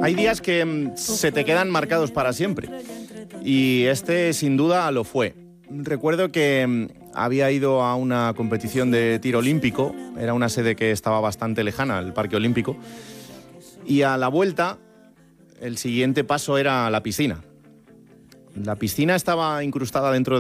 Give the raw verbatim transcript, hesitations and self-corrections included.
Hay días que mm, se te quedan marcados para siempre. Y este, sin duda, lo fue. Recuerdo que mm, había ido a una competición de tiro olímpico. Era una sede que estaba bastante lejana, el Parque Olímpico. Y a la vuelta, el siguiente paso era la piscina. La piscina estaba incrustada dentro